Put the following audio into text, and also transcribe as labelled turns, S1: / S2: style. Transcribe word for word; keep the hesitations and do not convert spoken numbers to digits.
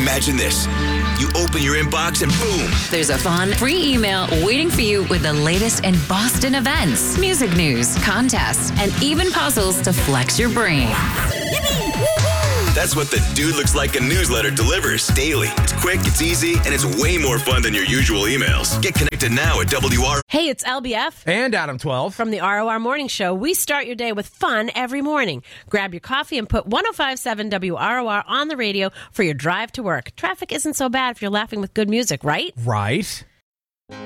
S1: Imagine this. You open your inbox and boom.
S2: There's a fun, free email waiting for you with the latest in Boston events, music news, contests, and even puzzles to flex your brain.
S1: That's what the Dude Looks Like a Newsletter delivers daily. It's quick, it's easy, and it's way more fun than your usual emails. Get connected now at W R.
S3: Hey, it's L B F.
S4: And Adam twelve.
S3: From the R O R Morning Show, we start your day with fun every morning. Grab your coffee and put one oh five point seven W R O R on the radio for your drive to work. Traffic isn't so bad if you're laughing with good music, right?
S4: Right.